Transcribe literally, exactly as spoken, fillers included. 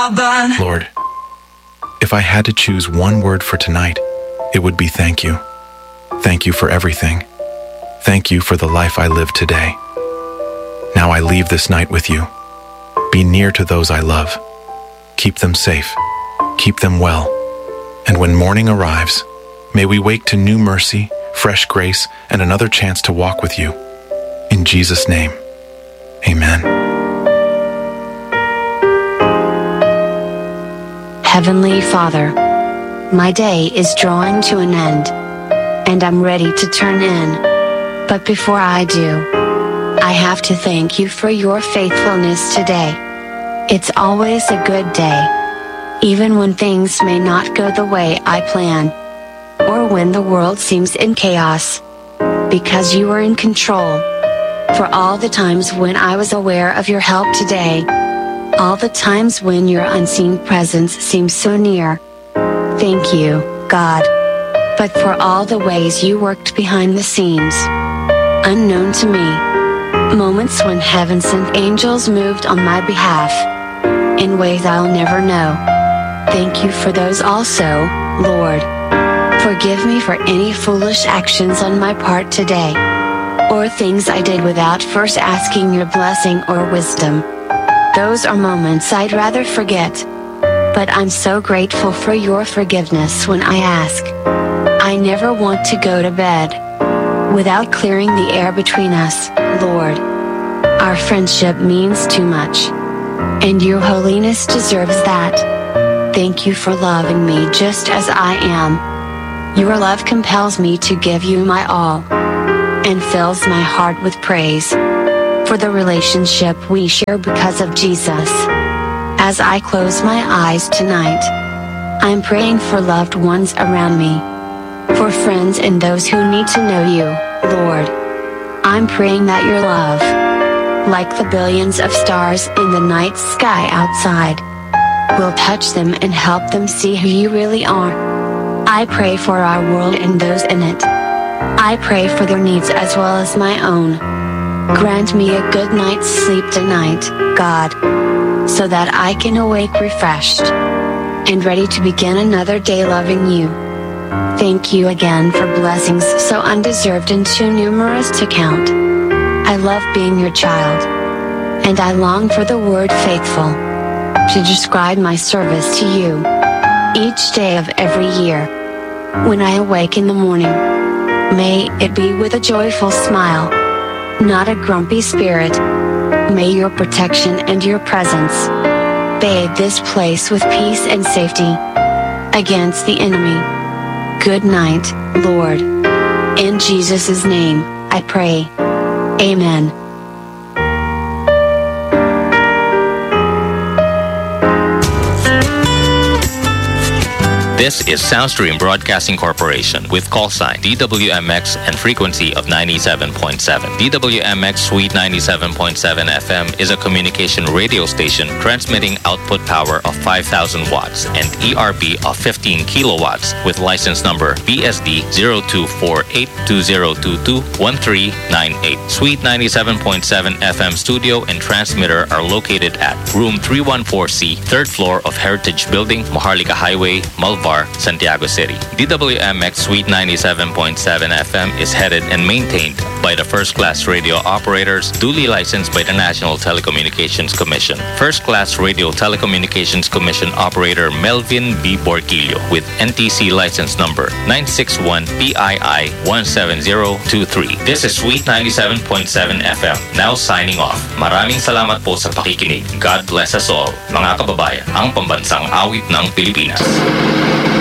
laban. Lord, if I had to choose one word for tonight, it would be thank you. Thank you for everything. Thank you for the life I live today. Now I leave this night with you. Be near to those I love. Keep them safe. Keep them well. And when morning arrives, may we wake to new mercy, fresh grace, and another chance to walk with you. In Jesus' name, amen. Heavenly Father, my day is drawing to an end, and I'm ready to turn in. But before I do, I have to thank you for your faithfulness today. It's always a good day, even when things may not go the way I plan, or when the world seems in chaos, because you are in control. For all the times when I was aware of your help today, all the times when your unseen presence seems so near. Thank you, God. But for all the ways you worked behind the scenes, unknown to me, moments when heaven sent angels moved on my behalf, in ways I'll never know. Thank you for those also, Lord. Forgive me for any foolish actions on my part today, or things I did without first asking your blessing or wisdom. Those are moments I'd rather forget. But I'm so grateful for your forgiveness when I ask. I never want to go to bed without clearing the air between us, Lord. Our friendship means too much, and your holiness deserves that. Thank you for loving me just as I am. Your love compels me to give you my all, and fills my heart with praise for the relationship we share because of Jesus. As I close my eyes tonight, I'm praying for loved ones around me, for friends and those who need to know you, Lord. I'm praying that your love, like the billions of stars in the night sky outside, will touch them and help them see who you really are. I pray for our world and those in it. I pray for their needs as well as my own. Grant me a good night's sleep tonight, God, so that I can awake refreshed and ready to begin another day loving you. Thank you again for blessings so undeserved and too numerous to count. I love being your child, and I long for the word faithful to describe my service to you each day of every year. When I awake in the morning, may it be with a joyful smile, not a grumpy spirit. May your protection and your presence bathe this place with peace and safety against the enemy. Good night, Lord. In Jesus' name, I pray. Amen. This is Soundstream Broadcasting Corporation with call sign D W M X and frequency of ninety-seven point seven. D W M X Suite ninety-seven point seven F M is a communication radio station transmitting output power of five thousand watts and E R P of fifteen kilowatts with license number B S D zero two four eight two zero two two one three nine eight. Suite ninety-seven point seven F M studio and transmitter are located at room three one four C, third floor of Heritage Building, Maharlika Highway, Malvar, Santiago City. D W M X Suite ninety-seven point seven F M is headed and maintained by the first-class radio operators duly licensed by the National Telecommunications Commission. First-class Radio Telecommunications Commission operator Melvin B. Borquillo with N T C license number nine six one P I I one seven zero two three. This is Suite ninety-seven point seven F M. Now signing off. Maraming salamat po sa pakikinig. God bless us all. Mga kababayan, ang pambansang awit ng Pilipinas.